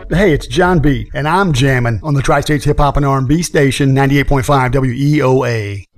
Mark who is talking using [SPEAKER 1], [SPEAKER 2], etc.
[SPEAKER 1] Hey, it's John B, and I'm jamming on the Tri-States Hip Hop and R&B station 98.5 WEOA.